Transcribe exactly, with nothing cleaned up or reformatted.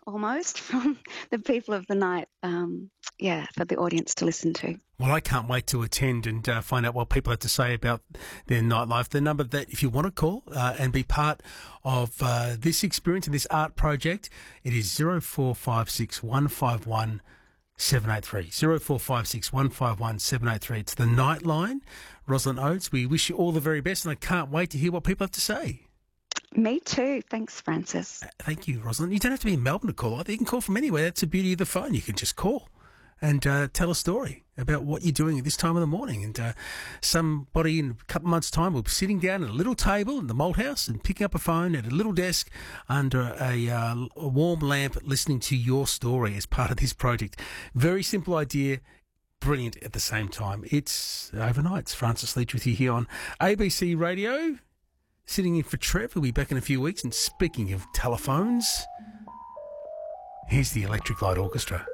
almost from the people of the night, um, yeah, for the audience to listen to. Well, I can't wait to attend and uh, find out what people have to say about their nightlife. The number that, if you want to call uh, and be part of uh, this experience and this art project, it is zero four five six one five one seven eight three. zero four five six one five one seven eight three. It's the Nightline. Rosalind Oates, we wish you all the very best, and I can't wait to hear what people have to say. Me too. Thanks, Francis. Uh, thank you, Rosalind. You don't have to be in Melbourne to call either. You can call from anywhere. That's the beauty of the phone. You can just call and uh, tell a story about what you're doing at this time of the morning. And uh, somebody in a couple of months' time will be sitting down at a little table in the Malt House and picking up a phone at a little desk under a, uh, a warm lamp, listening to your story as part of this project. Very simple idea, brilliant at the same time. It's overnight. It's Francis Leach with you here on A B C Radio, sitting in for Trev. We'll be back in a few weeks. And speaking of telephones, here's the Electric Light Orchestra.